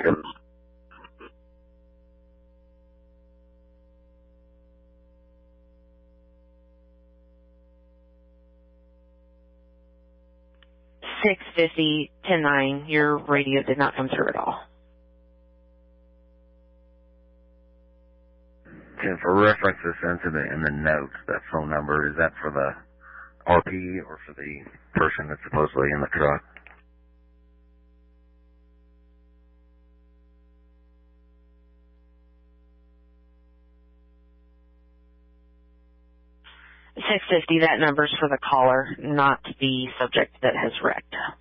650-10-9. Your radio did not come through at all. And for reference this incident in the notes, that phone number, is that for the RP or for the person that's supposedly in the truck? $650, that number's for the caller, not the subject that has wrecked.